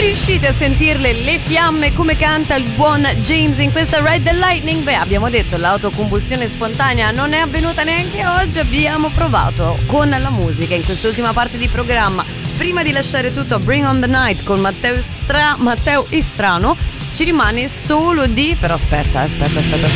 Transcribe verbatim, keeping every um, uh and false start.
Riuscite a sentirle le fiamme come canta il buon James in questa Ride the Lightning? Beh, abbiamo detto l'autocombustione spontanea non è avvenuta neanche oggi, abbiamo provato con la musica in quest'ultima parte di programma. Prima di lasciare tutto a Bring on the Night con Matteo, Stra- Matteo Istrano, ci rimane solo di... però aspetta, aspetta, aspetta,